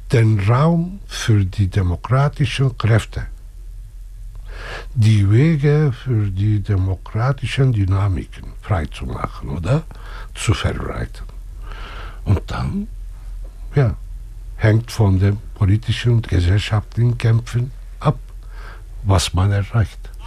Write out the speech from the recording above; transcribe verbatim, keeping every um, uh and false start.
den Raum für die demokratischen Kräfte, die Wege für die demokratischen Dynamiken freizumachen oder zu verbreiten. Und dann, ja, hängt von den politischen und gesellschaftlichen Kämpfen ab, was man erreicht.